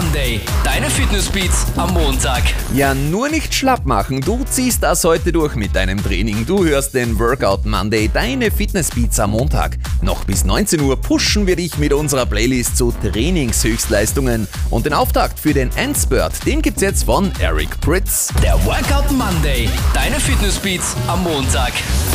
Monday, deine Fitnessbeats am Montag. Ja, nur nicht schlapp machen, du ziehst das heute durch mit deinem Training. Du hörst den Workout Monday, deine Fitnessbeats am Montag. Noch bis 19 Uhr pushen wir dich mit unserer Playlist zu Trainingshöchstleistungen. Und den Auftakt für den Endspurt, den gibt's jetzt von Eric Pritz. Der Workout Monday, deine Fitnessbeats am Montag.